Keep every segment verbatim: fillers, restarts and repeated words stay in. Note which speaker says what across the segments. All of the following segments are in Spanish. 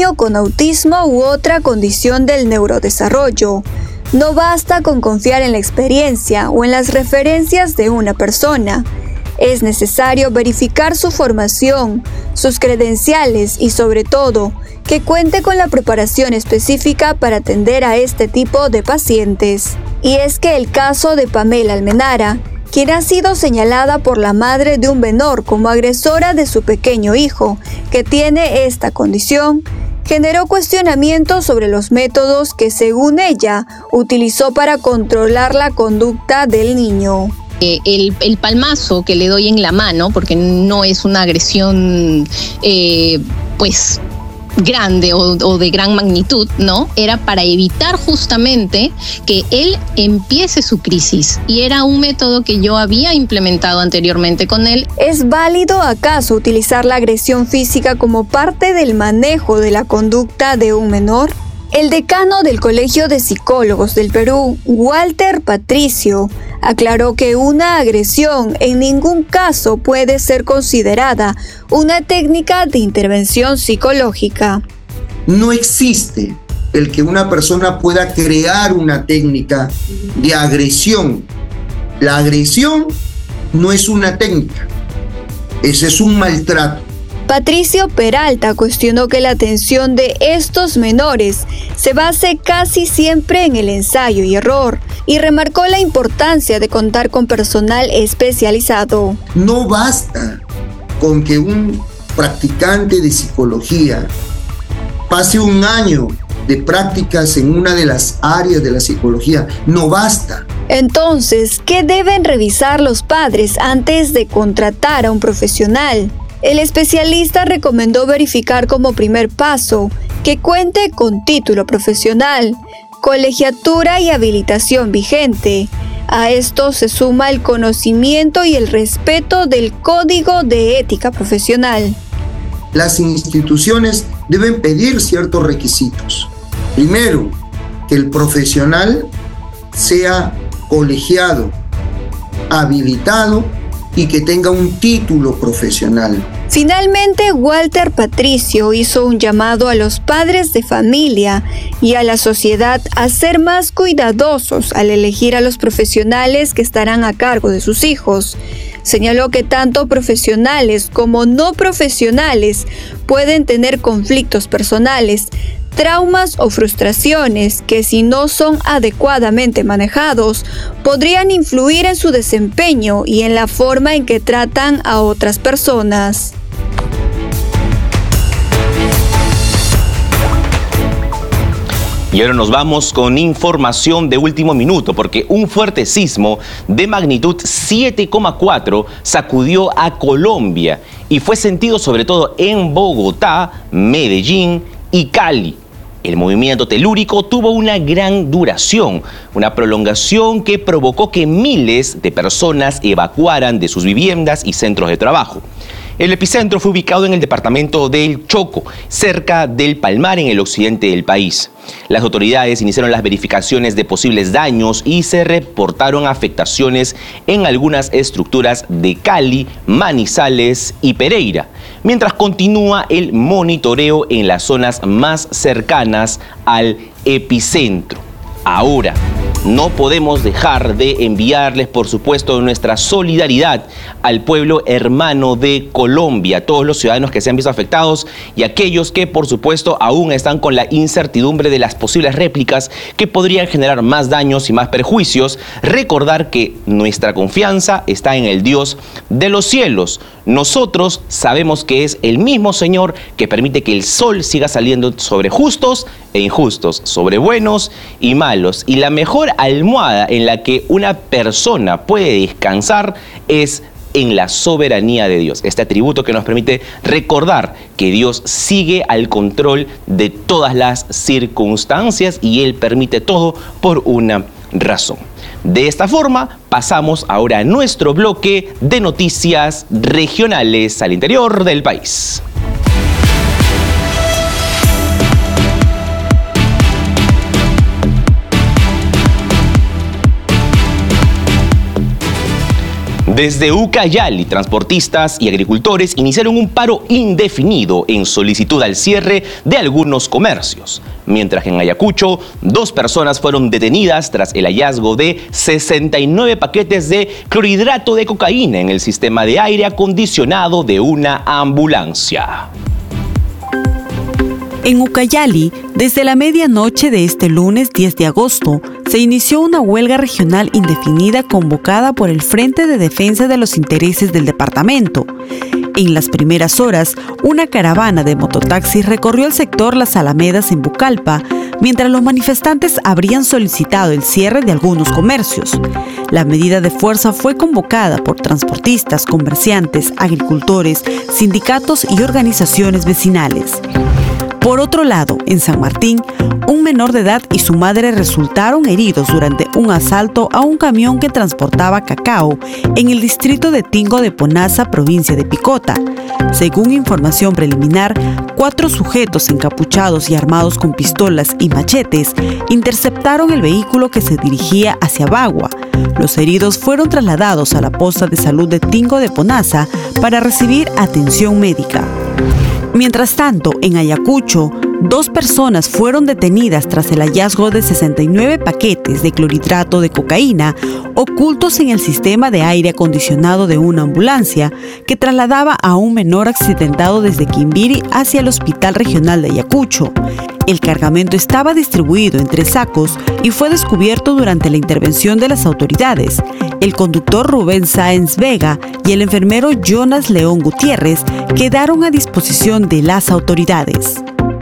Speaker 1: niño con autismo u otra condición del neurodesarrollo. No basta con confiar en la experiencia o en las referencias de una persona. Es necesario verificar su formación, sus credenciales y, sobre todo, que cuente con la preparación específica para atender a este tipo de pacientes. Y es que el caso de Pamela Almenara, quien ha sido señalada por la madre de un menor como agresora de su pequeño hijo, que tiene esta condición, generó cuestionamientos sobre los métodos que, según ella, utilizó para controlar la conducta del niño.
Speaker 2: Eh, el, el palmazo que le doy en la mano, porque no es una agresión, eh, pues... grande o, o de gran magnitud, ¿no? Era para evitar justamente que él empiece su crisis, y era un método que yo había implementado anteriormente con él.
Speaker 1: ¿Es válido acaso utilizar la agresión física como parte del manejo de la conducta de un menor? El decano del Colegio de Psicólogos del Perú, Walter Patricio, aclaró que una agresión en ningún caso puede ser considerada una técnica de intervención psicológica.
Speaker 3: No existe el que una persona pueda crear una técnica de agresión. La agresión no es una técnica, ese es un maltrato.
Speaker 1: Patricio Peralta cuestionó que la atención de estos menores se base casi siempre en el ensayo y error, y remarcó la importancia de contar con personal especializado.
Speaker 3: No basta con que un practicante de psicología pase un año de prácticas en una de las áreas de la psicología, no basta.
Speaker 1: Entonces, ¿qué deben revisar los padres antes de contratar a un profesional? El especialista recomendó verificar como primer paso que cuente con título profesional, colegiatura y habilitación vigente. A esto se suma el conocimiento y el respeto del Código de Ética Profesional.
Speaker 3: Las instituciones deben pedir ciertos requisitos. Primero, que el profesional sea colegiado, habilitado y que tenga un título profesional.
Speaker 1: Finalmente, Walter Patricio hizo un llamado a los padres de familia y a la sociedad a ser más cuidadosos al elegir a los profesionales que estarán a cargo de sus hijos. Señaló que tanto profesionales como no profesionales pueden tener conflictos personales, traumas o frustraciones que, si no son adecuadamente manejados, podrían influir en su desempeño y en la forma en que tratan a otras personas.
Speaker 4: Y ahora nos vamos con información de último minuto, porque un fuerte sismo de magnitud siete coma cuatro sacudió a Colombia y fue sentido sobre todo en Bogotá, Medellín y Cali. El movimiento telúrico tuvo una gran duración, una prolongación que provocó que miles de personas evacuaran de sus viviendas y centros de trabajo. El epicentro fue ubicado en el departamento del Chocó, cerca del Palmar, en el occidente del país. Las autoridades iniciaron las verificaciones de posibles daños y se reportaron afectaciones en algunas estructuras de Cali, Manizales y Pereira, mientras continúa el monitoreo en las zonas más cercanas al epicentro. Ahora, no podemos dejar de enviarles, por supuesto, nuestra solidaridad al pueblo hermano de Colombia, a todos los ciudadanos que se han visto afectados y aquellos que, por supuesto, aún están con la incertidumbre de las posibles réplicas que podrían generar más daños y más perjuicios. Recordar que nuestra confianza está en el Dios de los cielos. Nosotros sabemos que es el mismo Señor que permite que el sol siga saliendo sobre justos e injustos, sobre buenos y malos. Y la mejor almohada en la que una persona puede descansar es en la soberanía de Dios. Este atributo que nos permite recordar que Dios sigue al control de todas las circunstancias y Él permite todo por una razón. De esta forma, pasamos ahora a nuestro bloque de noticias regionales al interior del país. Desde Ucayali, transportistas y agricultores iniciaron un paro indefinido en solicitud al cierre de algunos comercios, mientras que en Ayacucho dos personas fueron detenidas tras el hallazgo de sesenta y nueve paquetes de clorhidrato de cocaína en el sistema de aire acondicionado de una ambulancia.
Speaker 5: En Ucayali, desde la medianoche de este lunes diez de agosto, se inició una huelga regional indefinida convocada por el Frente de Defensa de los Intereses del departamento. En las primeras horas, una caravana de mototaxis recorrió el sector Las Alamedas en Pucallpa, mientras los manifestantes habrían solicitado el cierre de algunos comercios. La medida de fuerza fue convocada por transportistas, comerciantes, agricultores, sindicatos y organizaciones vecinales. Por otro lado, en San Martín, un menor de edad y su madre resultaron heridos durante un asalto a un camión que transportaba cacao en el distrito de Tingo de Ponaza, provincia de Picota. Según información preliminar, cuatro sujetos encapuchados y armados con pistolas y machetes interceptaron el vehículo que se dirigía hacia Bagua. Los heridos fueron trasladados a la posta de salud de Tingo de Ponaza para recibir atención médica. Mientras tanto, en Ayacucho, dos personas fueron detenidas tras el hallazgo de sesenta y nueve paquetes de clorhidrato de cocaína ocultos en el sistema de aire acondicionado de una ambulancia que trasladaba a un menor accidentado desde Quimbiri hacia el Hospital Regional de Ayacucho. El cargamento estaba distribuido en tres sacos y fue descubierto durante la intervención de las autoridades. El conductor Rubén Sáenz Vega y el enfermero Jonas León Gutiérrez quedaron a disposición de las autoridades.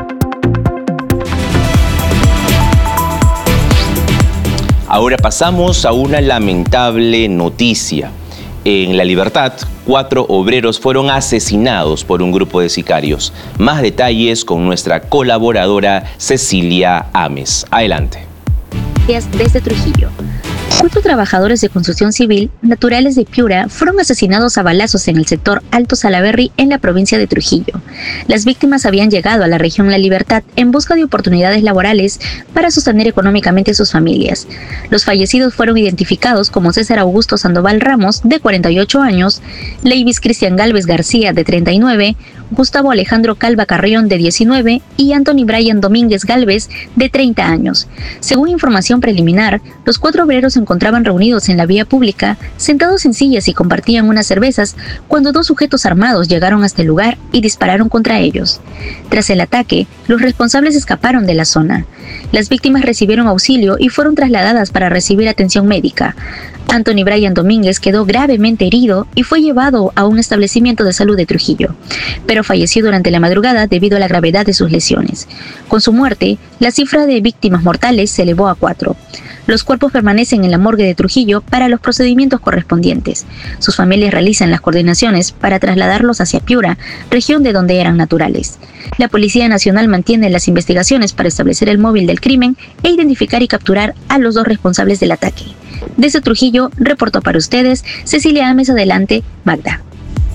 Speaker 4: Ahora pasamos a una lamentable noticia. En La Libertad, cuatro obreros fueron asesinados por un grupo de sicarios. Más detalles con nuestra colaboradora Cecilia Ames. Adelante.
Speaker 6: Desde Trujillo. Cuatro trabajadores de construcción civil naturales de Piura fueron asesinados a balazos en el sector Alto Salaberry en la provincia de Trujillo. Las víctimas habían llegado a la región La Libertad en busca de oportunidades laborales para sostener económicamente a sus familias. Los fallecidos fueron identificados como César Augusto Sandoval Ramos, de cuarenta y ocho años, Leivis Cristian Galvez García, de treinta y nueve, Gustavo Alejandro Calva Carrión, de diecinueve, y Anthony Brian Domínguez Galvez, de treinta años. Según información preliminar, los cuatro obreros se encontraban reunidos en la vía pública, sentados en sillas y compartían unas cervezas, cuando dos sujetos armados llegaron hasta el lugar y dispararon contra ellos. Tras el ataque, los responsables escaparon de la zona. Las víctimas recibieron auxilio y fueron trasladadas para recibir atención médica. Anthony Brian Domínguez quedó gravemente herido y fue llevado a un establecimiento de salud de Trujillo, pero falleció durante la madrugada debido a la gravedad de sus lesiones. Con su muerte, la cifra de víctimas mortales se elevó a cuatro. Los cuerpos permanecen en la morgue de Trujillo para los procedimientos correspondientes. Sus familias realizan las coordinaciones para trasladarlos hacia Piura, región de donde eran naturales. La Policía Nacional mantiene las investigaciones para establecer el móvil del crimen e identificar y capturar a los dos responsables del ataque. Desde Trujillo, reportó para ustedes Cecilia Ames. Adelante, Magda.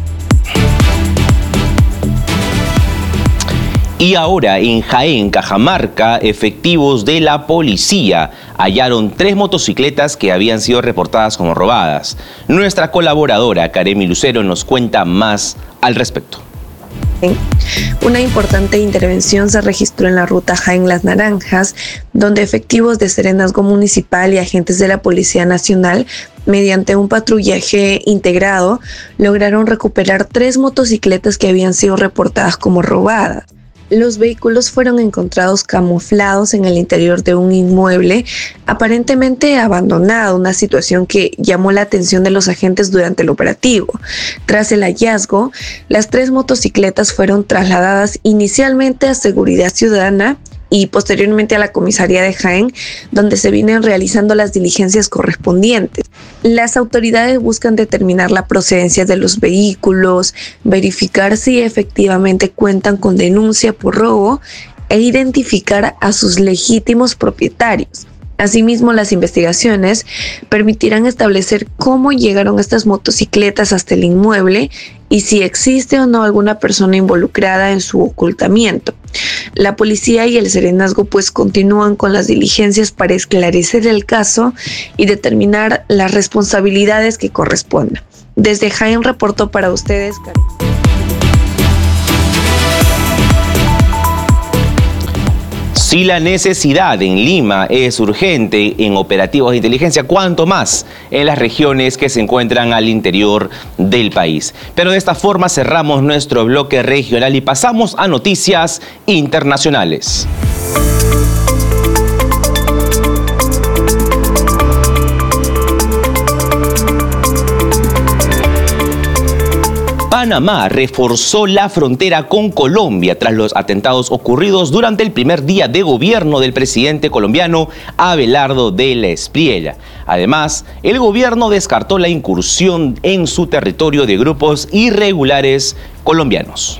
Speaker 4: Y ahora en Jaén, Cajamarca, efectivos de la policía hallaron tres motocicletas que habían sido reportadas como robadas. Nuestra colaboradora Karemi Lucero nos cuenta más al respecto.
Speaker 7: Una importante intervención se registró en la ruta Jaén Las Naranjas, donde efectivos de Serenazgo Municipal y agentes de la Policía Nacional, mediante un patrullaje integrado, lograron recuperar tres motocicletas que habían sido reportadas como robadas. Los vehículos fueron encontrados camuflados en el interior de un inmueble aparentemente abandonado, una situación que llamó la atención de los agentes durante el operativo. Tras el hallazgo, las tres motocicletas fueron trasladadas inicialmente a Seguridad Ciudadana y posteriormente a la comisaría de Jaén, donde se vienen realizando las diligencias correspondientes. Las autoridades buscan determinar la procedencia de los vehículos, verificar si efectivamente cuentan con denuncia por robo e identificar a sus legítimos propietarios. Asimismo, las investigaciones permitirán establecer cómo llegaron estas motocicletas hasta el inmueble y si existe o no alguna persona involucrada en su ocultamiento. La policía y el Serenazgo pues continúan con las diligencias para esclarecer el caso y determinar las responsabilidades que correspondan. Desde Jaén reportó para ustedes, Karen.
Speaker 4: Si la necesidad en Lima es urgente en operativos de inteligencia, cuanto más en las regiones que se encuentran al interior del país. Pero de esta forma cerramos nuestro bloque regional y pasamos a noticias internacionales. Panamá reforzó la frontera con Colombia tras los atentados ocurridos durante el primer día de gobierno del presidente colombiano Abelardo de la Espriella. Además, el gobierno descartó la incursión en su territorio de grupos irregulares colombianos.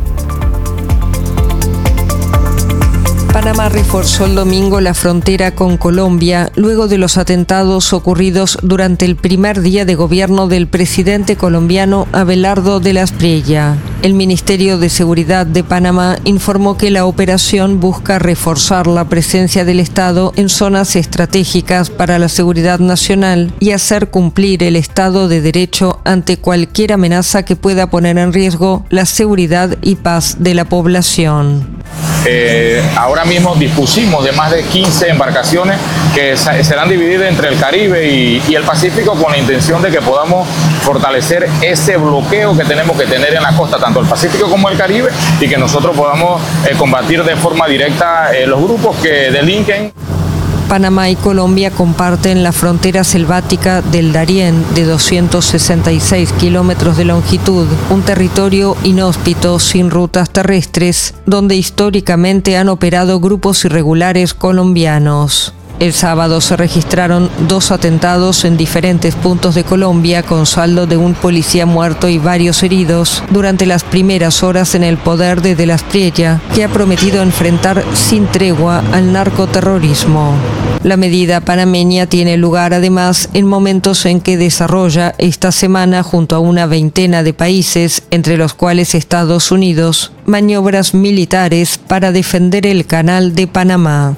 Speaker 8: Panamá reforzó el domingo la frontera con Colombia luego de los atentados ocurridos durante el primer día de gobierno del presidente colombiano Abelardo de la Espriella. El Ministerio de Seguridad de Panamá informó que la operación busca reforzar la presencia del Estado en zonas estratégicas para la seguridad nacional y hacer cumplir el Estado de Derecho ante cualquier amenaza que pueda poner en riesgo la seguridad y paz de la población.
Speaker 9: Eh, ahora mismo dispusimos de más de quince embarcaciones que serán divididas entre el Caribe y, y el Pacífico con la intención de que podamos fortalecer ese bloqueo que tenemos que tener en la costa, tanto el Pacífico como el Caribe, y que nosotros podamos eh, combatir de forma directa eh, los grupos que delinquen.
Speaker 8: Panamá y Colombia comparten la frontera selvática del Darién de doscientos sesenta y seis kilómetros de longitud, un territorio inhóspito sin rutas terrestres, donde históricamente han operado grupos irregulares colombianos. El sábado se registraron dos atentados en diferentes puntos de Colombia con saldo de un policía muerto y varios heridos durante las primeras horas en el poder de De la Espriella, que ha prometido enfrentar sin tregua al narcoterrorismo. La medida panameña tiene lugar además en momentos en que desarrolla esta semana junto a una veintena de países, entre los cuales Estados Unidos, maniobras militares para defender el Canal de Panamá.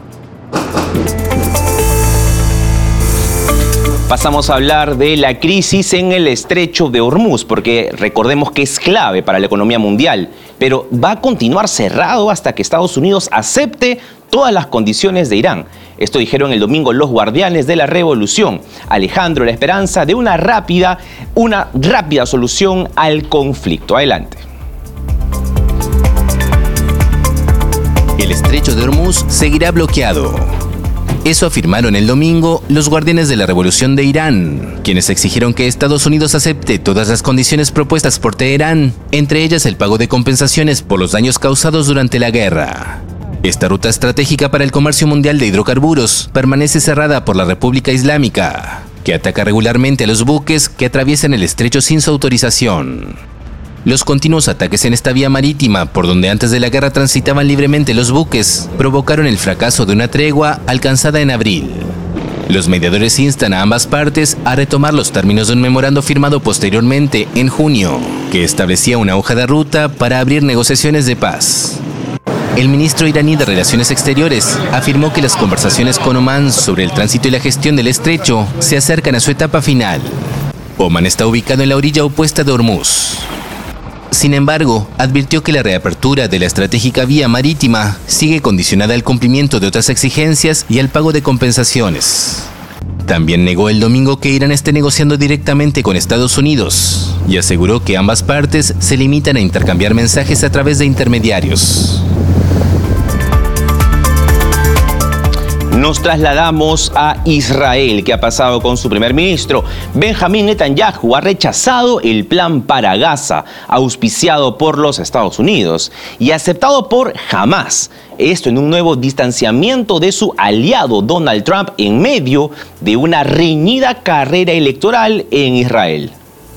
Speaker 4: Pasamos a hablar de la crisis en el estrecho de Hormuz, porque recordemos que es clave para la economía mundial, pero va a continuar cerrado hasta que Estados Unidos acepte todas las condiciones de Irán. Esto dijeron el domingo los guardianes de la revolución. Alejandro, la esperanza de una rápida, una rápida solución al conflicto. Adelante.
Speaker 10: El estrecho de Hormuz seguirá bloqueado. Eso afirmaron el domingo los guardianes de la revolución de Irán, quienes exigieron que Estados Unidos acepte todas las condiciones propuestas por Teherán, entre ellas el pago de compensaciones por los daños causados durante la guerra. Esta ruta estratégica para el comercio mundial de hidrocarburos permanece cerrada por la República Islámica, que ataca regularmente a los buques que atraviesan el estrecho sin su autorización. Los continuos ataques en esta vía marítima, por donde antes de la guerra transitaban libremente los buques, provocaron el fracaso de una tregua alcanzada en abril. Los mediadores instan a ambas partes a retomar los términos de un memorando firmado posteriormente en junio, que establecía una hoja de ruta para abrir negociaciones de paz. El ministro iraní de Relaciones Exteriores afirmó que las conversaciones con Omán sobre el tránsito y la gestión del estrecho se acercan a su etapa final. Omán está ubicado en la orilla opuesta de Hormuz. Sin embargo, advirtió que la reapertura de la estratégica vía marítima sigue condicionada al cumplimiento de otras exigencias y al pago de compensaciones. También negó el domingo que Irán esté negociando directamente con Estados Unidos y aseguró que ambas partes se limitan a intercambiar mensajes a través de intermediarios.
Speaker 4: Nos trasladamos a Israel. ¿Qué ha pasado con su primer ministro? Benjamín Netanyahu ha rechazado el plan para Gaza, auspiciado por los Estados Unidos y aceptado por Hamás. Esto en un nuevo distanciamiento de su aliado Donald Trump en medio de una reñida carrera electoral en Israel.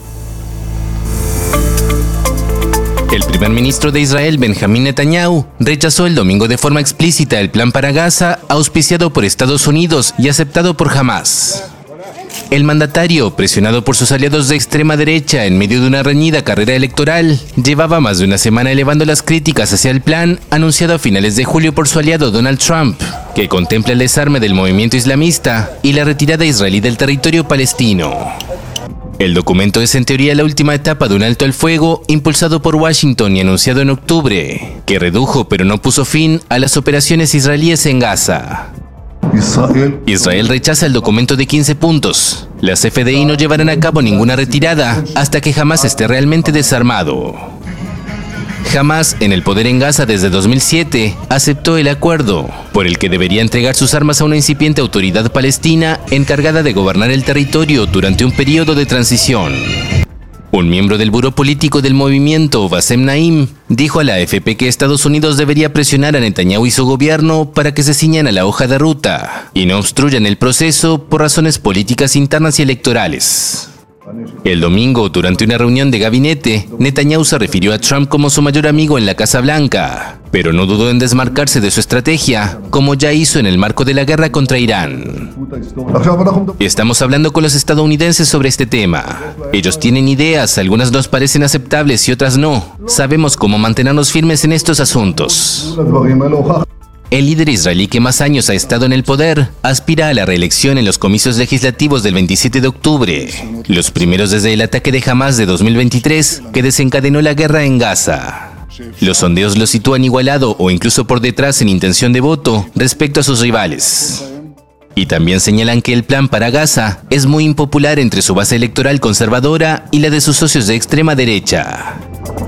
Speaker 10: El primer ministro de Israel, Benjamín Netanyahu, rechazó el domingo de forma explícita el plan para Gaza, auspiciado por Estados Unidos y aceptado por Hamás. El mandatario, presionado por sus aliados de extrema derecha en medio de una reñida carrera electoral, llevaba más de una semana elevando las críticas hacia el plan anunciado a finales de julio por su aliado Donald Trump, que contempla el desarme del movimiento islamista y la retirada israelí del territorio palestino. El documento es en teoría la última etapa de un alto al fuego impulsado por Washington y anunciado en octubre, que redujo pero no puso fin a las operaciones israelíes en Gaza. Israel. Israel rechaza el documento de quince puntos. Las F D I no llevarán a cabo ninguna retirada hasta que Hamás esté realmente desarmado. Hamás, en el poder en Gaza desde dos mil siete, aceptó el acuerdo, por el que debería entregar sus armas a una incipiente autoridad palestina encargada de gobernar el territorio durante un periodo de transición. Un miembro del buró político del movimiento, Bassem Naim, dijo a la A F P que Estados Unidos debería presionar a Netanyahu y su gobierno para que se ciñan a la hoja de ruta y no obstruyan el proceso por razones políticas internas y electorales. El domingo, durante una reunión de gabinete, Netanyahu se refirió a Trump como su mayor amigo en la Casa Blanca, pero no dudó en desmarcarse de su estrategia, como ya hizo en el marco de la guerra contra Irán. Estamos hablando con los estadounidenses sobre este tema. Ellos tienen ideas, algunas nos parecen aceptables y otras no. Sabemos cómo mantenernos firmes en estos asuntos. El líder israelí que más años ha estado en el poder aspira a la reelección en los comicios legislativos del veintisiete de octubre, los primeros desde el ataque de Hamás de dos mil veintitrés que desencadenó la guerra en Gaza. Los sondeos lo sitúan igualado o incluso por detrás en intención de voto respecto a sus rivales. Y también señalan que el plan para Gaza es muy impopular entre su base electoral conservadora y la de sus socios de extrema derecha.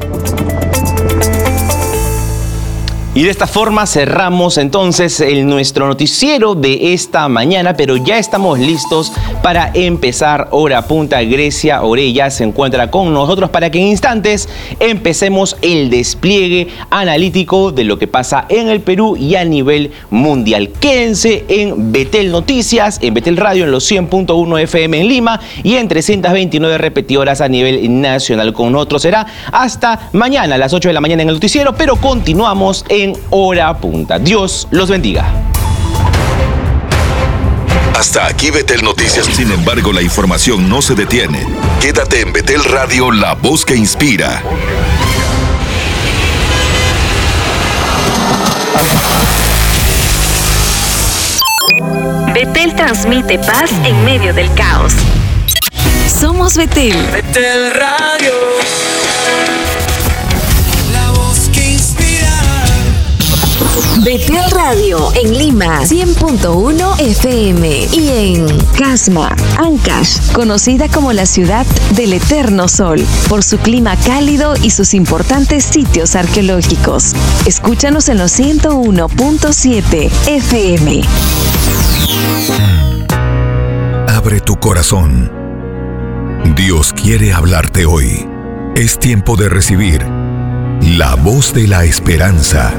Speaker 4: Y de esta forma cerramos entonces el, nuestro noticiero de esta mañana, pero ya estamos listos para empezar Hora Punta. Grecia Orella se encuentra con nosotros para que en instantes empecemos el despliegue analítico de lo que pasa en el Perú y a nivel mundial. Quédense en Betel Noticias, en Betel Radio, en los cien punto uno F M en Lima y en trescientas veintinueve repetidoras a nivel nacional. Con nosotros será hasta mañana a las ocho de la mañana en el noticiero, pero continuamos en Hora Punta. Dios los bendiga.
Speaker 11: Hasta aquí Betel Noticias. Sin embargo, la información no se detiene. Quédate en Betel Radio, la voz que inspira.
Speaker 12: Betel transmite paz en medio del caos. Somos Betel.
Speaker 13: Betel Radio.
Speaker 12: Betel Radio en Lima, cien punto uno F M y en Casma, Ancash, conocida como la ciudad del eterno sol, por su clima cálido y sus importantes sitios arqueológicos. Escúchanos en los ciento uno punto siete F M.
Speaker 11: Abre tu corazón. Dios quiere hablarte hoy. Es tiempo de recibir la voz de la esperanza.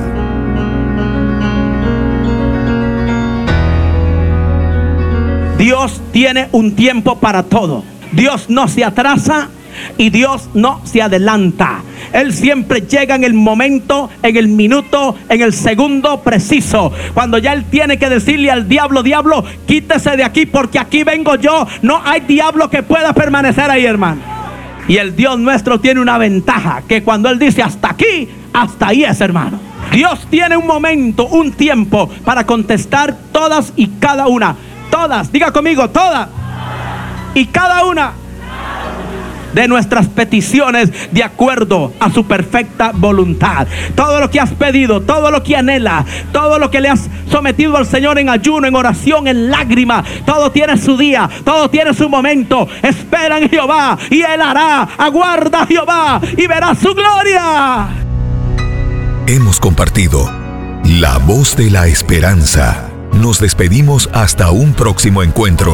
Speaker 14: Dios tiene un tiempo para todo. Dios no se atrasa y Dios no se adelanta. Él siempre llega en el momento, en el minuto, en el segundo preciso. Cuando ya Él tiene que decirle al diablo, diablo, quítese de aquí porque aquí vengo yo. No hay diablo que pueda permanecer ahí, hermano. Y el Dios nuestro tiene una ventaja, que cuando Él dice hasta aquí, hasta ahí es, hermano. Dios tiene un momento, un tiempo para contestar todas y cada una. Todas, diga conmigo, todas y cada una de nuestras peticiones de acuerdo a su perfecta voluntad. Todo lo que has pedido, todo lo que anhela, todo lo que le has sometido al Señor en ayuno, en oración, en lágrima, todo tiene su día, todo tiene su momento. Espera en Jehová y Él hará. Aguarda a Jehová y verás su gloria.
Speaker 11: Hemos compartido la voz de la esperanza. Nos despedimos hasta un próximo encuentro.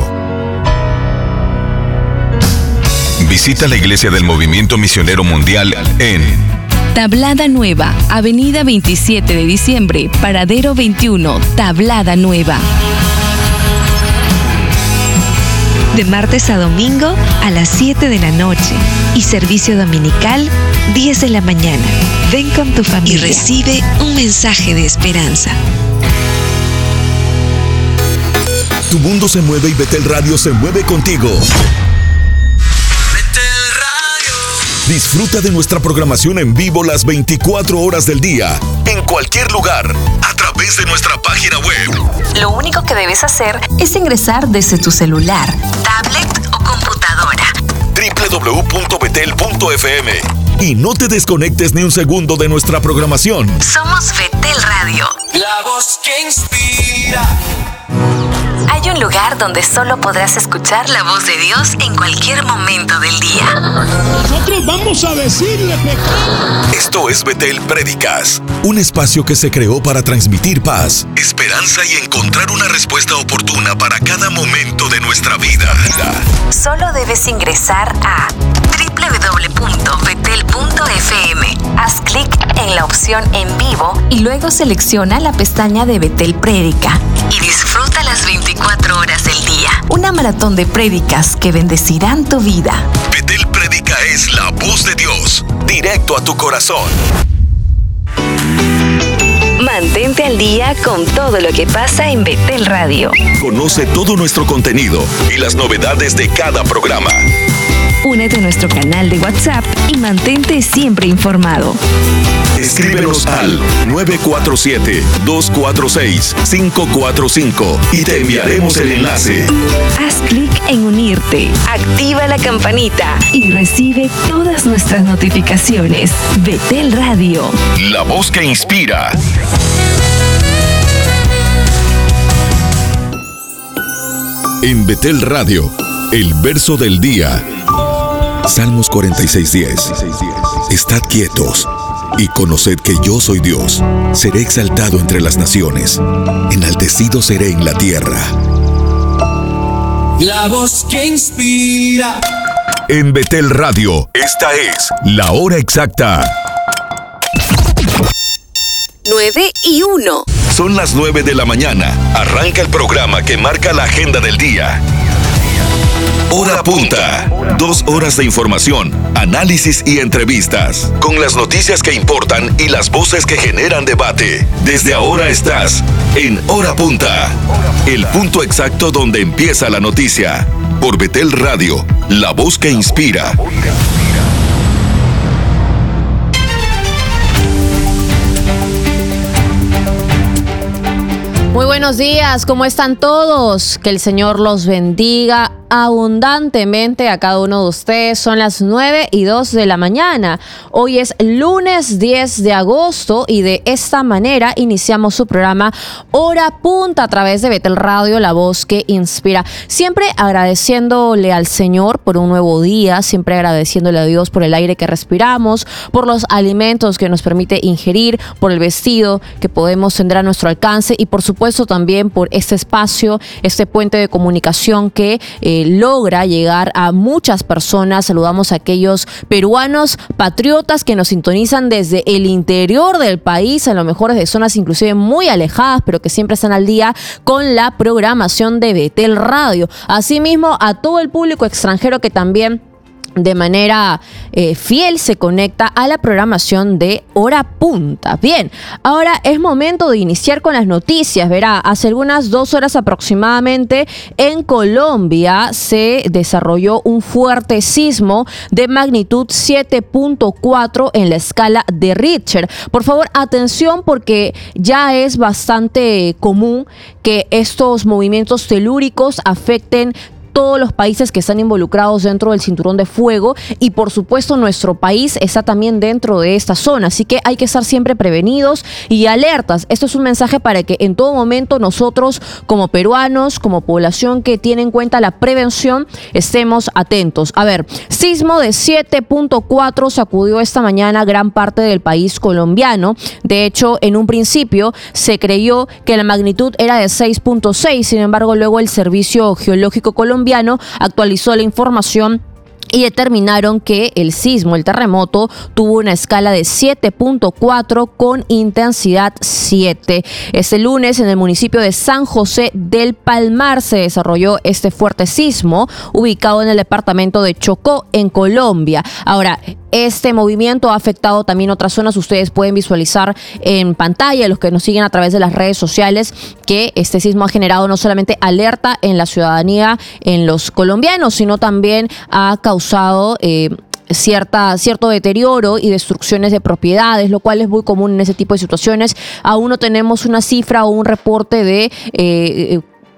Speaker 11: Visita la Iglesia del Movimiento Misionero Mundial en
Speaker 12: Tablada Nueva, Avenida veintisiete de diciembre, Paradero veintiuno, Tablada Nueva. De martes a domingo a las siete de la noche y servicio dominical diez de la mañana. Ven con tu familia y recibe un mensaje de esperanza.
Speaker 11: Tu mundo se mueve y Betel Radio se mueve contigo. Disfruta de nuestra programación en vivo las veinticuatro horas del día, en cualquier lugar, a través de nuestra página web.
Speaker 12: Lo único que debes hacer es ingresar desde tu celular, tablet o computadora.
Speaker 11: doble w punto betel punto f m. Y no te desconectes ni un segundo de nuestra programación.
Speaker 12: Somos Betel Radio.
Speaker 13: La voz que inspira.
Speaker 12: Hay un lugar donde solo podrás escuchar la voz de Dios en cualquier momento del día.
Speaker 15: Nosotros vamos a decirle pecado.
Speaker 11: Esto es Betel Prédicas, un espacio que se creó para transmitir paz, esperanza y encontrar una respuesta oportuna para cada momento de nuestra vida.
Speaker 12: Solo debes ingresar a w w w punto betel punto f m. Haz clic en la opción en vivo y luego selecciona la pestaña de Betel Prédica y disfruta las veinticuatro horas del día. Una maratón de prédicas que bendecirán tu vida.
Speaker 11: Betel Prédica es la voz de Dios, directo a tu corazón.
Speaker 12: Mantente al día con todo lo que pasa en Betel Radio.
Speaker 11: Conoce todo nuestro contenido y las novedades de cada programa.
Speaker 12: Únete a nuestro canal de WhatsApp y mantente siempre informado.
Speaker 11: Escríbenos al nueve cuatro siete, dos cuatro seis, cinco cuatro cinco y te enviaremos el enlace.
Speaker 12: Haz clic en unirte, activa la campanita y recibe todas nuestras notificaciones. Betel Radio.
Speaker 11: La voz que inspira. En Betel Radio, el verso del día. Salmos cuarenta y seis, diez. Estad quietos y conoced que yo soy Dios. Seré exaltado entre las naciones, enaltecido seré en la tierra.
Speaker 13: La voz que inspira.
Speaker 11: En Betel Radio, esta es la hora exacta.
Speaker 12: nueve y uno.
Speaker 11: Son las nueve de la mañana. Arranca el programa que marca la agenda del día. Hora Punta. Dos horas de información, análisis y entrevistas. Con las noticias que importan y las voces que generan debate. Desde ahora estás en Hora Punta. El punto exacto donde empieza la noticia. Por Betel Radio, la voz que inspira.
Speaker 16: Muy buenos días, ¿cómo están todos? Que el Señor los bendiga abundantemente a cada uno de ustedes. Son las nueve y dos de la mañana. Hoy es lunes diez de agosto y de esta manera iniciamos su programa Hora Punta a través de Betel Radio, la voz que inspira. Siempre agradeciéndole al Señor por un nuevo día, siempre agradeciéndole a Dios por el aire que respiramos, por los alimentos que nos permite ingerir, por el vestido que podemos tener a nuestro alcance y por supuesto también por este espacio, este puente de comunicación que eh, logra llegar a muchas personas. Saludamos a aquellos peruanos patriotas que nos sintonizan desde el interior del país, a lo mejor desde zonas inclusive muy alejadas, pero que siempre están al día con la programación de Betel Radio. Asimismo, a todo el público extranjero que también de manera eh, fiel se conecta a la programación de Hora Punta. Bien, ahora es momento de iniciar con las noticias. Verá, hace algunas dos horas aproximadamente en Colombia se desarrolló un fuerte sismo de magnitud siete punto cuatro en la escala de Richter. Por favor, atención porque ya es bastante común que estos movimientos telúricos afecten todos los países que están involucrados dentro del cinturón de fuego y por supuesto nuestro país está también dentro de esta zona, así que hay que estar siempre prevenidos y alertas. Esto es un mensaje para que en todo momento nosotros como peruanos, como población que tiene en cuenta la prevención, estemos atentos. A ver, sismo de siete punto cuatro sacudió esta mañana gran parte del país colombiano. De hecho, en un principio se creyó que la magnitud era de seis punto seis, sin embargo luego el Servicio Geológico Colombiano actualizó la información y determinaron que el sismo, el terremoto, tuvo una escala de siete punto cuatro con intensidad siete. Este lunes en el municipio de San José del Palmar se desarrolló este fuerte sismo ubicado en el departamento de Chocó, en Colombia. Ahora, este movimiento ha afectado también otras zonas. Ustedes pueden visualizar en pantalla, los que nos siguen a través de las redes sociales, que este sismo ha generado no solamente alerta en la ciudadanía, en los colombianos, sino también ha causado eh, Cierta, cierto deterioro y destrucciones de propiedades, lo cual es muy común en ese tipo de situaciones. Aún no tenemos una cifra o un reporte de eh,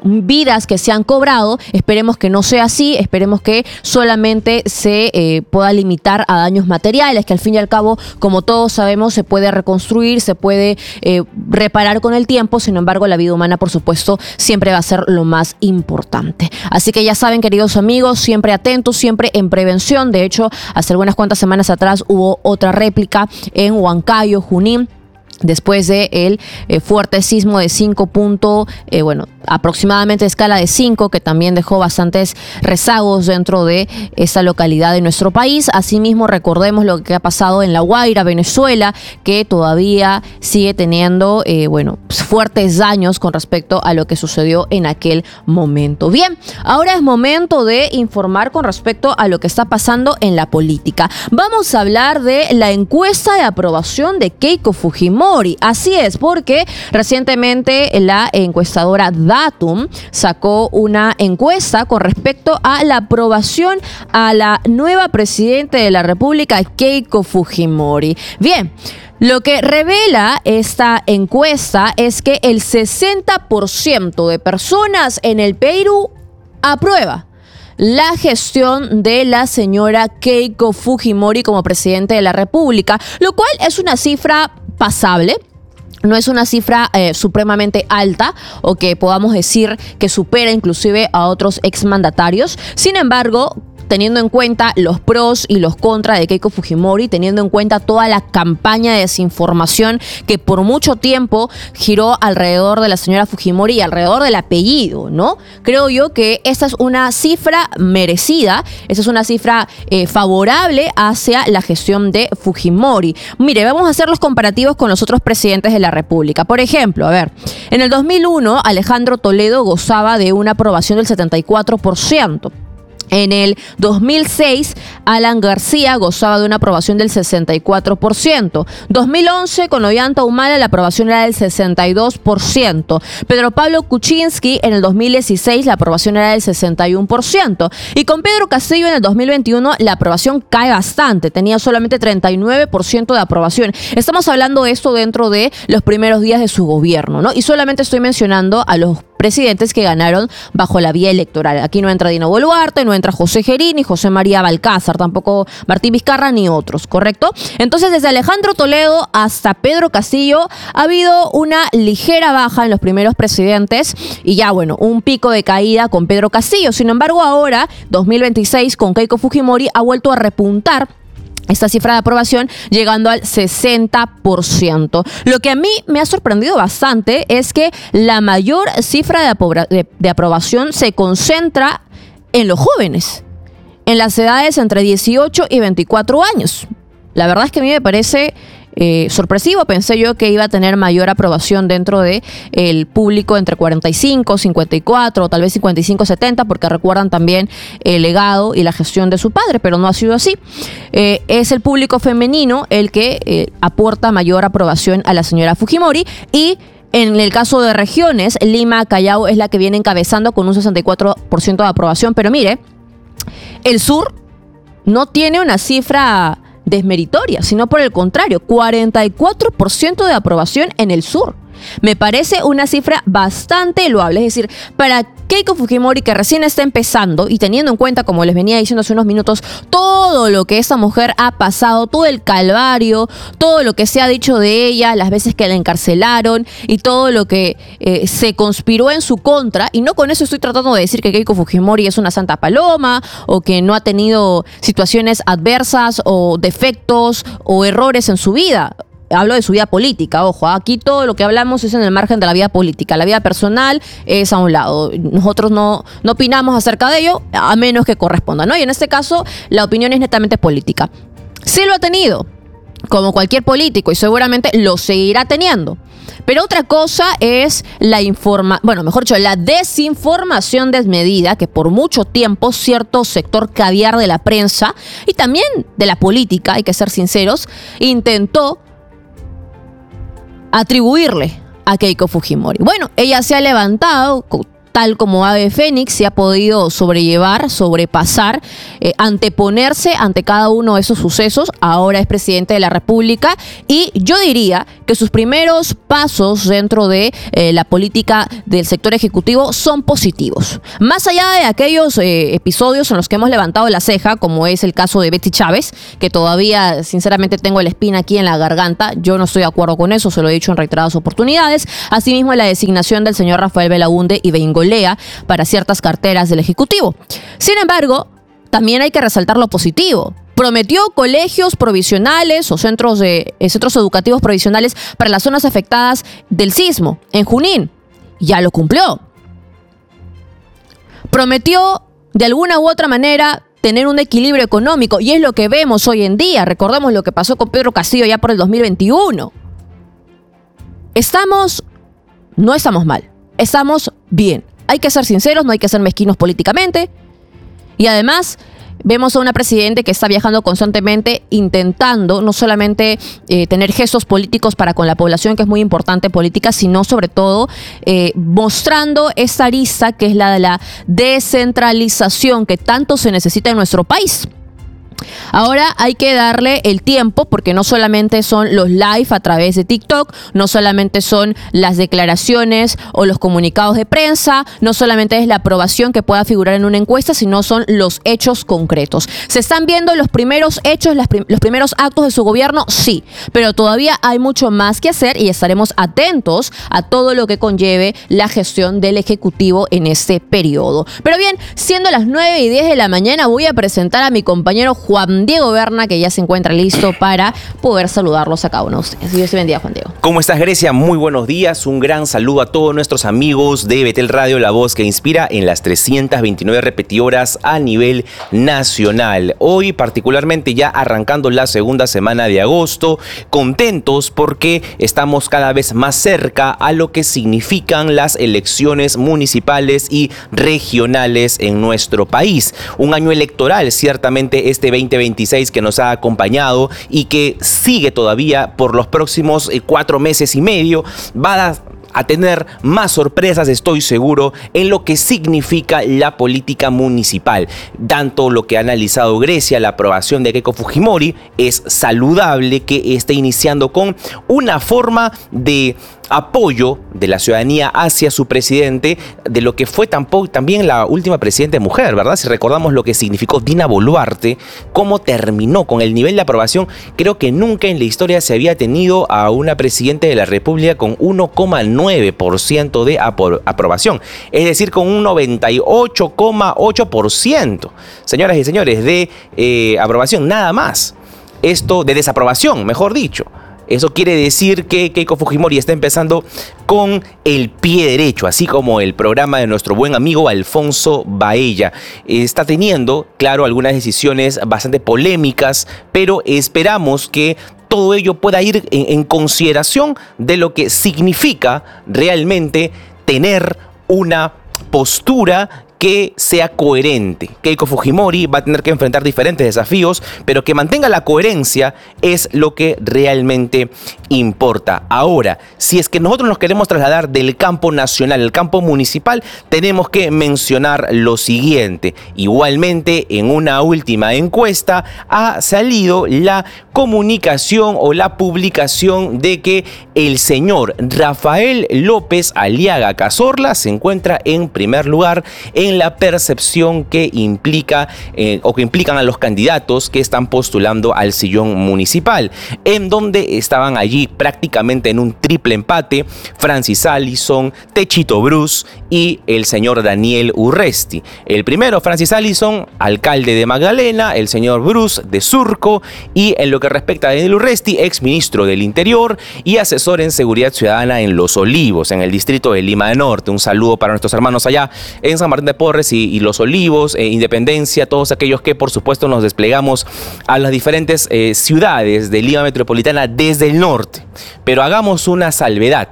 Speaker 16: vidas que se han cobrado. Esperemos que no sea así, esperemos que solamente se eh, pueda limitar a daños materiales, que al fin y al cabo, como todos sabemos, se puede reconstruir, se puede eh, reparar con el tiempo. Sin embargo, la vida humana, por supuesto, siempre va a ser lo más importante. Así que ya saben, queridos amigos, siempre atentos, siempre en prevención. De hecho, hace algunas cuantas semanas atrás hubo otra réplica en Huancayo, Junín, después de el eh, fuerte sismo de cinco puntos, eh, bueno, aproximadamente escala de cinco, que también dejó bastantes rezagos dentro de esta localidad de nuestro país. Asimismo, recordemos lo que ha pasado en La Guaira, Venezuela, que todavía sigue teniendo, eh, bueno, fuertes daños con respecto a lo que sucedió en aquel momento. Bien, ahora es momento de informar con respecto a lo que está pasando en la política. Vamos a hablar de la encuesta de aprobación de Keiko Fujimori. Así es, porque recientemente la encuestadora Datum sacó una encuesta con respecto a la aprobación a la nueva presidenta de la República, Keiko Fujimori. Bien, lo que revela esta encuesta es que el sesenta por ciento de personas en el Perú aprueba la gestión de la señora Keiko Fujimori como presidente de la República, lo cual es una cifra pasable. No es una cifra eh, supremamente alta o que podamos decir que supera inclusive a otros exmandatarios. Sin embargo, teniendo en cuenta los pros y los contras de Keiko Fujimori, teniendo en cuenta toda la campaña de desinformación que por mucho tiempo giró alrededor de la señora Fujimori y alrededor del apellido, ¿no? Creo yo que esta es una cifra merecida, esta es una cifra eh, favorable hacia la gestión de Fujimori. Mire, vamos a hacer los comparativos con los otros presidentes de la República. Por ejemplo, a ver, en el dos mil uno, Alejandro Toledo gozaba de una aprobación del setenta y cuatro por ciento. En el dos mil seis, Alan García gozaba de una aprobación del sesenta y cuatro por ciento. dos mil once, con Ollanta Humala, la aprobación era del sesenta y dos por ciento. Pedro Pablo Kuczynski, en el dos mil dieciséis, la aprobación era del sesenta y uno por ciento. Y con Pedro Castillo, en el dos mil veintiuno, la aprobación cae bastante. Tenía solamente treinta y nueve por ciento de aprobación. Estamos hablando de esto dentro de los primeros días de su gobierno, ¿no? Y solamente estoy mencionando a los presidentes que ganaron bajo la vía electoral. Aquí no entra Dino Boluarte, no entra José Gerín, ni José María Balcázar, tampoco Martín Vizcarra, ni otros, ¿correcto? Entonces, desde Alejandro Toledo hasta Pedro Castillo ha habido una ligera baja en los primeros presidentes y ya, bueno, un pico de caída con Pedro Castillo. Sin embargo, ahora, dos mil veintiséis, con Keiko Fujimori, ha vuelto a repuntar esta cifra de aprobación, llegando al sesenta por ciento. Lo que a mí me ha sorprendido bastante es que la mayor cifra de, apro- de, de aprobación se concentra en los jóvenes, en las edades entre dieciocho y veinticuatro años. La verdad es que a mí me parece eh, sorpresivo. Pensé yo que iba a tener mayor aprobación dentro de el público entre cuarenta y cinco, cincuenta y cuatro, o tal vez cincuenta y cinco, setenta, porque recuerdan también el legado y la gestión de su padre, pero no ha sido así. Eh, es el público femenino el que eh, aporta mayor aprobación a la señora Fujimori y en el caso de regiones, Lima, Callao es la que viene encabezando con un sesenta y cuatro por ciento de aprobación, pero mire, el sur no tiene una cifra desmeritoria, sino por el contrario, cuarenta y cuatro por ciento de aprobación en el sur. Me parece una cifra bastante loable, es decir, para Keiko Fujimori, que recién está empezando y teniendo en cuenta, como les venía diciendo hace unos minutos, todo lo que esta mujer ha pasado, todo el calvario, todo lo que se ha dicho de ella, las veces que la encarcelaron y todo lo que eh, se conspiró en su contra, y no con eso estoy tratando de decir que Keiko Fujimori es una santa paloma o que no ha tenido situaciones adversas o defectos o errores en su vida. Hablo de su vida política, ojo, aquí todo lo que hablamos es en el margen de la vida política. La vida personal es a un lado. Nosotros no, no opinamos acerca de ello, a menos que corresponda, ¿no? Y en este caso, la opinión es netamente política. Sí lo ha tenido, como cualquier político, y seguramente lo seguirá teniendo. Pero otra cosa es la informa, bueno, mejor dicho, la desinformación desmedida que por mucho tiempo cierto sector caviar de la prensa y también de la política, hay que ser sinceros, intentó atribuirle a Keiko Fujimori. Bueno, ella se ha levantado tal como ave fénix, se ha podido sobrellevar, sobrepasar, eh, anteponerse ante cada uno de esos sucesos. Ahora es presidente de la República y yo diría que sus primeros pasos dentro de eh, la política del sector ejecutivo son positivos. Más allá de aquellos eh, episodios en los que hemos levantado la ceja, como es el caso de Betsy Chávez, que todavía sinceramente tengo la espina aquí en la garganta, yo no estoy de acuerdo con eso, se lo he dicho en reiteradas oportunidades. Asimismo, la designación del señor Rafael Belaúnde y Beingolea para ciertas carteras del Ejecutivo. Sin embargo, también hay que resaltar lo positivo. Prometió colegios provisionales o centros, de, eh, centros educativos provisionales para las zonas afectadas del sismo en Junín. Ya lo cumplió. Prometió de alguna u otra manera tener un equilibrio económico y es lo que vemos hoy en día. Recordemos lo que pasó con Pedro Castillo ya por el dos mil veintiuno. Estamos, no estamos mal, estamos bien. Hay que ser sinceros, no hay que ser mezquinos políticamente. Y además vemos a una presidenta que está viajando constantemente intentando no solamente eh, tener gestos políticos para con la población, que es muy importante política, sino sobre todo eh, mostrando esta arista que es la de la descentralización que tanto se necesita en nuestro país. Ahora hay que darle el tiempo porque no solamente son los live a través de TikTok, no solamente son las declaraciones o los comunicados de prensa, no solamente es la aprobación que pueda figurar en una encuesta, sino son los hechos concretos. ¿Se están viendo los primeros hechos, las prim- los primeros actos de su gobierno? Sí, pero todavía hay mucho más que hacer y estaremos atentos a todo lo que conlleve la gestión del Ejecutivo en este periodo. Pero bien, siendo las nueve y diez de la mañana, voy a presentar a mi compañero Juan Diego Berna, que ya se encuentra listo para poder saludarlos a cada uno de ustedes. Dios te bendiga, Juan Diego.
Speaker 4: ¿Cómo estás, Grecia? Muy buenos días. Un gran saludo a todos nuestros amigos de Betel Radio, la voz que inspira en las trescientas veintinueve repetidoras a nivel nacional. Hoy, particularmente, ya arrancando la segunda semana de agosto, contentos porque estamos cada vez más cerca a lo que significan las elecciones municipales y regionales en nuestro país. Un año electoral, ciertamente, este veinte veintiséis que nos ha acompañado y que sigue todavía por los próximos eh, cuatro meses y medio, va a a tener más sorpresas, estoy seguro, en lo que significa la política municipal. Tanto lo que ha analizado Grecia, la aprobación de Keiko Fujimori, es saludable que esté iniciando con una forma de apoyo de la ciudadanía hacia su presidente, de lo que fue tampoco, también la última presidenta mujer, ¿verdad? Si recordamos lo que significó Dina Boluarte, cómo terminó con el nivel de aprobación, creo que nunca en la historia se había tenido a una presidenta de la República con uno coma nueve por ciento de apro- aprobación, es decir, con un noventa y ocho coma ocho por ciento, señoras y señores, de eh, aprobación, nada más. Esto de desaprobación, mejor dicho. Eso quiere decir que Keiko Fujimori está empezando con el pie derecho, así como el programa de nuestro buen amigo Alfonso Baella. Está teniendo, claro, algunas decisiones bastante polémicas, pero esperamos que todo ello pueda ir en, en consideración de lo que significa realmente tener una postura que sea coherente. Keiko Fujimori va a tener que enfrentar diferentes desafíos, pero que mantenga la coherencia es lo que realmente importa. Ahora, si es que nosotros nos queremos trasladar del campo nacional al campo municipal, tenemos que mencionar lo siguiente. Igualmente, en una última encuesta ha salido la comunicación o la publicación de que el señor Rafael López Aliaga Cazorla se encuentra en primer lugar en en la percepción que implica eh, o que implican a los candidatos que están postulando al sillón municipal, en donde estaban allí prácticamente en un triple empate Francis Allison, Techito Bruce y el señor Daniel Urresti. El primero, Francis Allison, alcalde de Magdalena, el señor Bruce de Surco, y en lo que respecta a Daniel Urresti, ex ministro del Interior y asesor en seguridad ciudadana en Los Olivos, en el distrito de Lima Norte. Un saludo para nuestros hermanos allá en San Martín de Porres y, y Los Olivos, eh, Independencia, todos aquellos que por supuesto nos desplegamos a las diferentes eh, ciudades de Lima Metropolitana desde el norte. Pero hagamos una salvedad.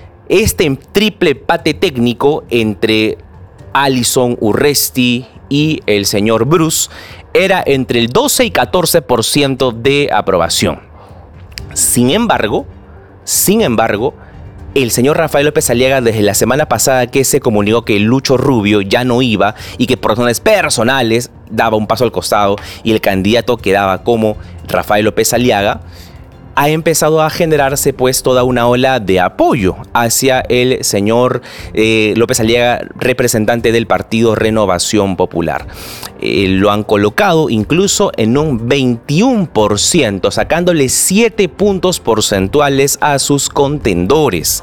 Speaker 4: Este triple empate técnico entre Allison, Urresti y el señor Bruce era entre el doce y catorce por ciento de aprobación. Sin embargo, sin embargo, el señor Rafael López Aliaga, desde la semana pasada que se comunicó que Lucho Rubio ya no iba y que por razones personales daba un paso al costado y el candidato quedaba como Rafael López Aliaga, ha empezado a generarse pues toda una ola de apoyo hacia el señor eh, López Aliaga, representante del partido Renovación Popular. Eh, lo han colocado incluso en un veintiuno por ciento, sacándole siete puntos porcentuales a sus contendores.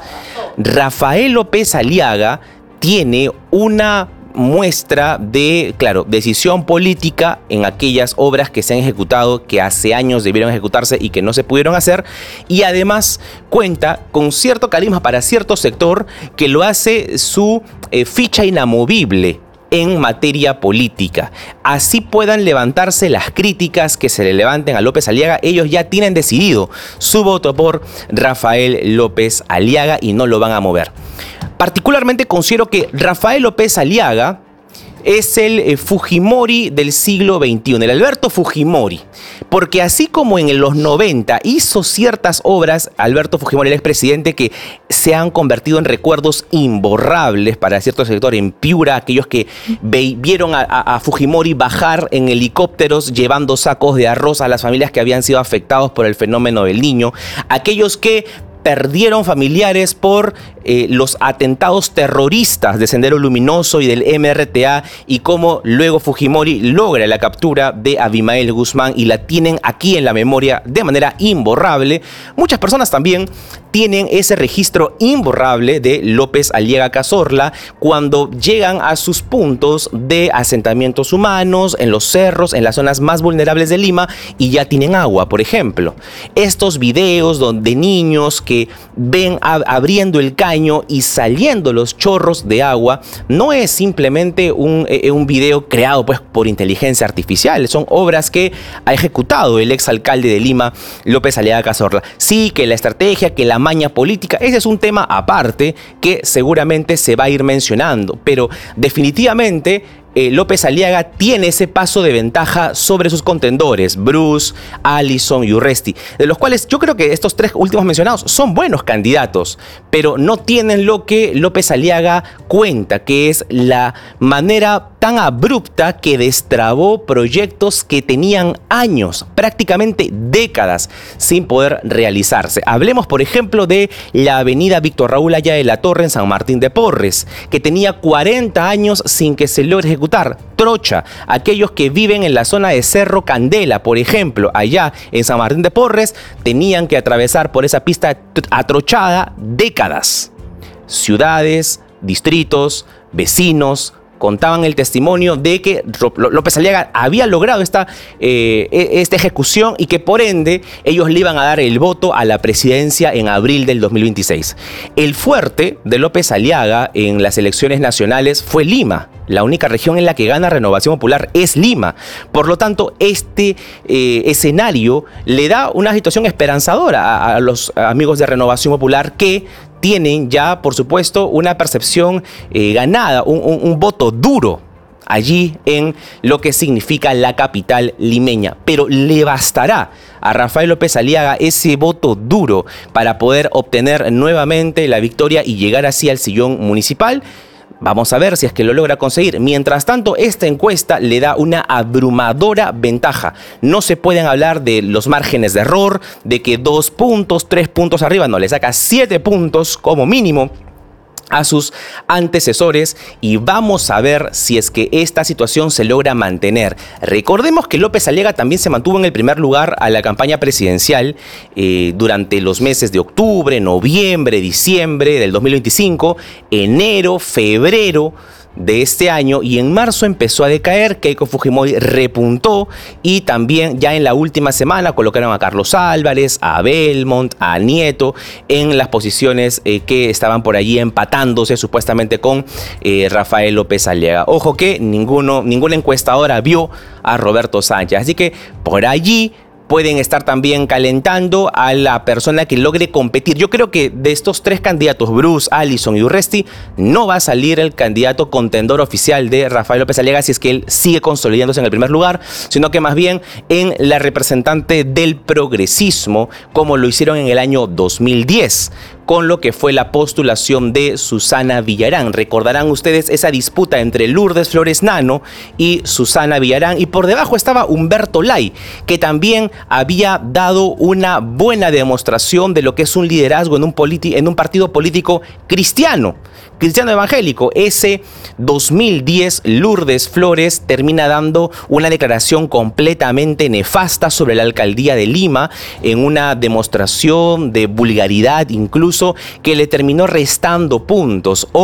Speaker 4: Rafael López Aliaga tiene una muestra de, claro, decisión política en aquellas obras que se han ejecutado, que hace años debieron ejecutarse y que no se pudieron hacer, y además cuenta con cierto carisma para cierto sector que lo hace su eh, ficha inamovible en materia política. Así puedan levantarse las críticas que se le levanten a López Aliaga, ellos ya tienen decidido su voto por Rafael López Aliaga y no lo van a mover. Particularmente considero que Rafael López Aliaga es el eh, Fujimori del siglo veintiuno, el Alberto Fujimori, porque así como en los noventa hizo ciertas obras, Alberto Fujimori, el expresidente, que se han convertido en recuerdos imborrables para cierto sector en Piura, aquellos que ve, vieron a, a, a Fujimori bajar en helicópteros llevando sacos de arroz a las familias que habían sido afectados por el fenómeno del Niño, aquellos que perdieron familiares por eh, los atentados terroristas de Sendero Luminoso y del M R T A, y cómo luego Fujimori logra la captura de Abimael Guzmán y la tienen aquí en la memoria de manera imborrable. Muchas personas también tienen ese registro imborrable de López Aliaga Cazorla cuando llegan a sus puntos de asentamientos humanos, en los cerros, en las zonas más vulnerables de Lima, y ya tienen agua, por ejemplo. Estos videos donde niños que ven ab- abriendo el caño y saliendo los chorros de agua, no es simplemente un, eh, un video creado pues por inteligencia artificial, son obras que ha ejecutado el exalcalde de Lima, López Aliaga Cazorla. Sí, que la estrategia, que la maña política, ese es un tema aparte que seguramente se va a ir mencionando, pero definitivamente Eh, López Aliaga tiene ese paso de ventaja sobre sus contendores, Bruce, Allison y Urresti, de los cuales yo creo que estos tres últimos mencionados son buenos candidatos, pero no tienen lo que López Aliaga cuenta, que es la manera tan abrupta que destrabó proyectos que tenían años, prácticamente décadas, sin poder realizarse. Hablemos, por ejemplo, de la avenida Víctor Raúl Aya de la Torre en San Martín de Porres, que tenía cuarenta años sin que se logre ejecutar. Trocha, aquellos que viven en la zona de Cerro Candela, por ejemplo, allá en San Martín de Porres, tenían que atravesar por esa pista atrochada décadas. Ciudades, distritos, vecinos contaban el testimonio de que López Aliaga había logrado esta, eh, esta ejecución y que por ende ellos le iban a dar el voto a la presidencia en abril del dos mil veintiséis. El fuerte de López Aliaga en las elecciones nacionales fue Lima. La única región en la que gana Renovación Popular es Lima. Por lo tanto, este eh, escenario le da una situación esperanzadora a, a los amigos de Renovación Popular, que tienen ya, por supuesto, una percepción eh, ganada, un, un, un voto duro allí en lo que significa la capital limeña. Pero le bastará a Rafael López Aliaga ese voto duro para poder obtener nuevamente la victoria y llegar así al sillón municipal. Vamos a ver si es que lo logra conseguir. Mientras tanto, esta encuesta le da una abrumadora ventaja. No se pueden hablar de los márgenes de error, de que dos puntos, tres puntos arriba, no, le saca siete puntos como mínimo a sus antecesores, y vamos a ver si es que esta situación se logra mantener. Recordemos que López Aliaga también se mantuvo en el primer lugar a la campaña presidencial eh, durante los meses de octubre, noviembre, diciembre del dos mil veinticinco, enero, febrero de este año, y en marzo empezó a decaer. Keiko Fujimori repuntó, y también ya en la última semana colocaron a Carlos Álvarez, a Belmont, a Nieto en las posiciones eh, que estaban por allí empatándose supuestamente con eh, Rafael López Aliaga. Ojo que ninguno, ninguna encuestadora vio a Roberto Sánchez, así que por allí pueden estar también calentando a la persona que logre competir. Yo creo que de estos tres candidatos, Bruce, Allison y Urresti, no va a salir el candidato contendor oficial de Rafael López Aliaga si es que él sigue consolidándose en el primer lugar, sino que más bien en la representante del progresismo, como lo hicieron en el año dos mil diez, con lo que fue la postulación de Susana Villarán. Recordarán ustedes esa disputa entre Lourdes Flores Nano y Susana Villarán, y por debajo estaba Humberto Lay, que también había dado una buena demostración de lo que es un liderazgo en un, politi- en un partido político cristiano, cristiano evangélico. Ese dos mil diez, Lourdes Flores termina dando una declaración completamente nefasta sobre la alcaldía de Lima, en una demostración de vulgaridad incluso que le terminó restando puntos.